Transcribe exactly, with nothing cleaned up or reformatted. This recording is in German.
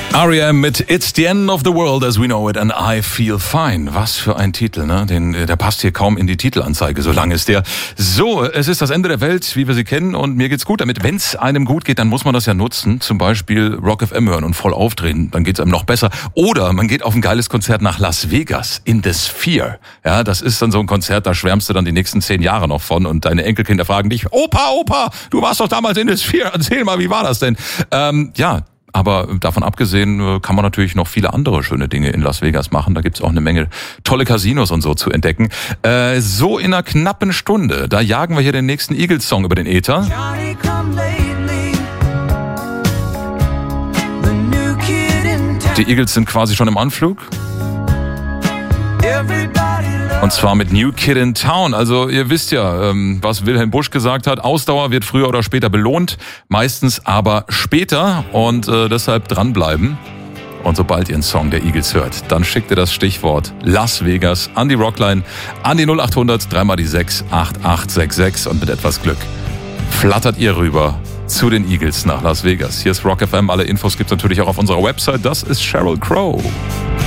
R E M mit It's the End of the World as we know it and I feel fine. Was für ein Titel, ne? Den, der passt hier kaum in die Titelanzeige, so lang ist der. So, es ist das Ende der Welt, wie wir sie kennen, und mir geht's gut damit. Wenn es einem gut geht, dann muss man das ja nutzen. Zum Beispiel Rock F M hören und voll aufdrehen, dann geht's einem noch besser. Oder man geht auf ein geiles Konzert nach Las Vegas, in the Sphere. Ja, das ist dann so ein Konzert, da schwärmst du dann die nächsten zehn Jahre noch von und deine Enkelkinder fragen dich, Opa, Opa, du warst doch damals in the Sphere, erzähl mal, wie war das denn? Ähm, ja, aber davon abgesehen kann man natürlich noch viele andere schöne Dinge in Las Vegas machen. Da gibt's auch eine Menge tolle Casinos und so zu entdecken. Äh, so in einer knappen Stunde, da jagen wir hier den nächsten Eagles-Song über den Äther. Die Eagles sind quasi schon im Anflug. Und zwar mit New Kid in Town. Also ihr wisst ja, was Wilhelm Busch gesagt hat. Ausdauer wird früher oder später belohnt. Meistens aber später. Und äh, deshalb dranbleiben. Und sobald ihr einen Song der Eagles hört, dann schickt ihr das Stichwort Las Vegas an die Rockline, an die null acht hundert, dreimal die sechs, acht acht sechs sechs. Und mit etwas Glück flattert ihr rüber zu den Eagles nach Las Vegas. Hier ist Rock F M. Alle Infos gibt's natürlich auch auf unserer Website. Das ist Sheryl Crow.